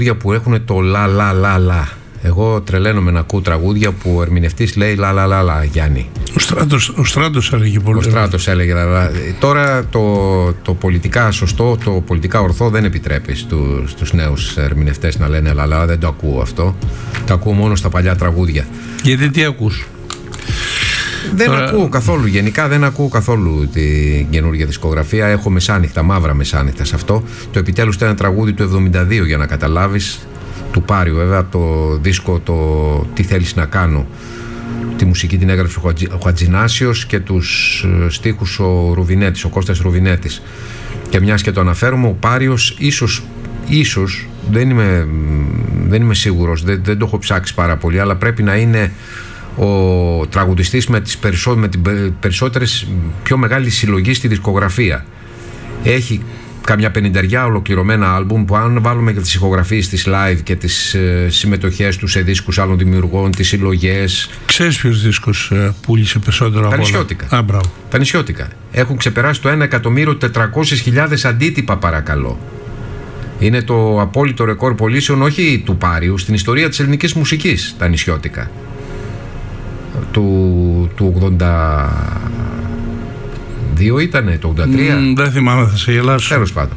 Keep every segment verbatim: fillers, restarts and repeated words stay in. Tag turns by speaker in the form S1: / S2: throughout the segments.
S1: που έχουν το λα λα λα λα. Εγώ τρελαίνομαι να ακούω τραγούδια που ο ερμηνευτής λέει λα λα λα λα, Γιάννη.
S2: Ο Στράτος, ο Στράτος έλεγε πολύ.
S1: Ο Στράτος έλεγε λα λα. Τώρα το, το πολιτικά σωστό, το πολιτικά ορθό δεν επιτρέπει στους, στους νέους ερμηνευτές να λένε λα λα. Δεν το ακούω αυτό. Το ακούω μόνο στα παλιά τραγούδια.
S2: Γιατί τι ακούς?
S1: Δεν
S2: Τώρα...
S1: ακούω καθόλου, γενικά δεν ακούω καθόλου την καινούργια δισκογραφία. Έχω μεσάνυχτα, μαύρα μεσάνυχτα σε αυτό. Το επιτέλους ήταν ένα τραγούδι του εβδομήντα δύο, για να καταλάβεις, του Πάριου βέβαια, το δίσκο το «Τι θέλεις να κάνω». Τη μουσική την έγραψε ο Χατζηνάσιος και τους στίχους ο Ρουβινέτης, ο Κώστας Ρουβινέτης. Και μιας και το αναφέρουμε, ο Πάριος ίσως, ίσως δεν είμαι, δεν είμαι σίγουρος, δεν, δεν το έχω ψάξει πάρα πολύ, αλλά πρέπει να είναι ο τραγουδιστής με, τις περισσό, με την περισσότερες πιο μεγάλη συλλογή στη δισκογραφία. Έχει καμιά πενηνταριά ολοκληρωμένα άλμπουμ που, αν βάλουμε και τις ηχογραφίες της live και τις ε, συμμετοχές του σε δίσκους άλλων δημιουργών, τις συλλογές.
S2: Ξέρεις ποιος δίσκος ε, πούλησε περισσότερο από όλα?
S1: Τα νησιώτικα.
S2: Α, μπράβο.
S1: Τα νησιώτικα. Έχουν ξεπεράσει το ένα εκατομμύριο τετρακόσιες χιλιάδες αντίτυπα, παρακαλώ. Είναι το απόλυτο ρεκόρ πωλήσεων, όχι του Πάριου, στην ιστορία της ελληνικής μουσικής, τα νησιώτικα. Του, του ογδόντα δύο ήτανε, το ογδόντα τρία.
S2: Mm, δεν θυμάμαι, θα σε γελάσω.
S1: Τέλος πάντων.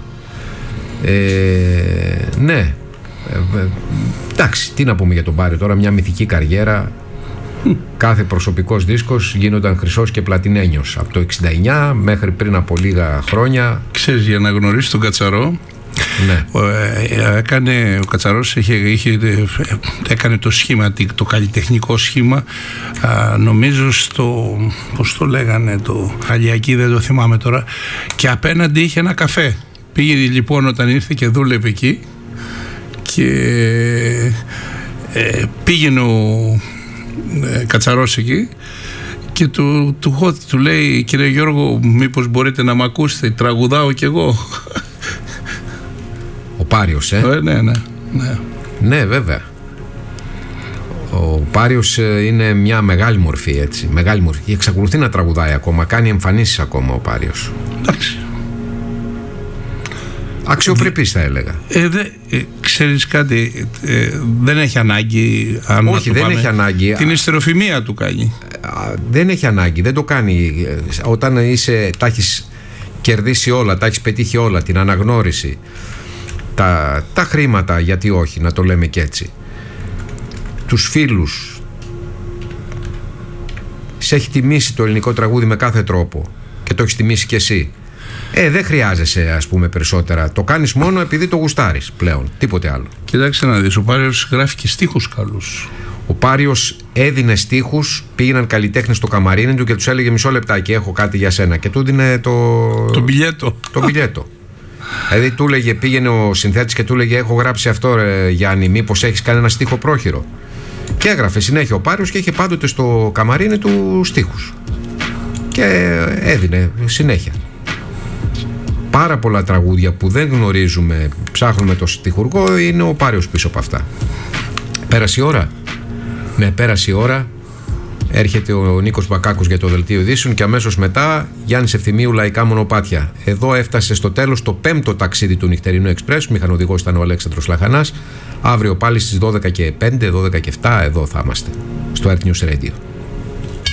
S1: Ε, ναι. Ε, ε, εντάξει, τι να πούμε για τον Πάριο τώρα, μια μυθική καριέρα. Mm. Κάθε προσωπικός δίσκος γίνονταν χρυσός και πλατινένιος. Από το εξήντα εννιά μέχρι πριν από λίγα χρόνια.
S2: Ξέρεις, για να γνωρίσεις τον Κατσαρό,
S1: ναι.
S2: Ο, ε, έκανε, ο Κατσαρός είχε, είχε, έκανε το σχήμα, το καλλιτεχνικό σχήμα, α, νομίζω στο, πώς το λέγανε, το Χαλιακή, δεν το θυμάμαι τώρα, και απέναντι είχε ένα καφέ. Πήγε λοιπόν όταν ήρθε και δούλευε εκεί και ε, πήγαινε ο ε, Κατσαρός εκεί και του, του, του λέει, κύριε Γιώργο, μήπως μπορείτε να μ' ακούσετε, τραγουδάω κι εγώ.
S1: Ο Πάριος, ε.
S2: ε ναι, ναι, ναι.
S1: Ναι, βέβαια. Ο Πάριος είναι μια μεγάλη μορφή, έτσι. Μεγάλη μορφή. Και εξακολουθεί να τραγουδάει ακόμα. Κάνει εμφανίσεις ακόμα ο Πάριος.
S2: Εντάξει.
S1: Αξιοπρεπής, θα έλεγα.
S2: Ε, δε, ε, ξέρεις κάτι, ε, δεν έχει ανάγκη. Αν
S1: Όχι, δεν
S2: πάμε,
S1: έχει ανάγκη.
S2: Την ιστεροφημία του κάνει.
S1: Α, δεν έχει ανάγκη, δεν το κάνει. Όταν είσαι, τα έχεις κερδίσει όλα, τα έχεις πετύχει όλα, την αναγνώριση, τα, τα χρήματα, γιατί όχι, να το λέμε και έτσι, τους φίλους, σε έχει τιμήσει το ελληνικό τραγούδι με κάθε τρόπο και το έχεις τιμήσει κι εσύ. Ε, δεν χρειάζεσαι, ας πούμε, περισσότερα. Το κάνεις μόνο επειδή το γουστάρεις πλέον. Τίποτε άλλο.
S2: Κοίταξε να δεις, ο Πάριος γράφει και στίχους καλούς.
S1: Ο Πάριος έδινε στίχους, πήγαιναν καλλιτέχνες στο καμαρίνι του και τους έλεγε μισό λεπτάκι, έχω κάτι για σένα. Και του έδινε το.
S2: Το μπιλιέτο.
S1: Το μπιλιέτο. Δηλαδή του έλεγε, πήγαινε ο συνθέτης και του έλεγε, έχω γράψει αυτό, ρε Γιάννη, μήπως έχεις κάνει ένα στίχο πρόχειρο. Και έγραφε συνέχεια ο Πάριος και είχε πάντοτε στο καμαρίνι του στίχους. Και έδινε συνέχεια. Πάρα πολλά τραγούδια που δεν γνωρίζουμε, ψάχνουμε το στιχουργό, είναι ο Πάριος πίσω από αυτά. Πέρασε η ώρα. Ναι, πέρασε η ώρα. Έρχεται ο Νίκος Μπακάκος για το δελτίο ειδήσεων και αμέσως μετά Γιάννης Ευθυμίου, Λαϊκά Μονοπάτια. Εδώ έφτασε στο τέλος το πέμπτο ταξίδι του νυχτερινού εξπρές. Μηχανοδηγός ήταν ο Αλέξανδρος Λαχανάς. Αύριο πάλι στις δώδεκα και πέντε, δώδεκα και επτά εδώ θα είμαστε στο Earth News Radio.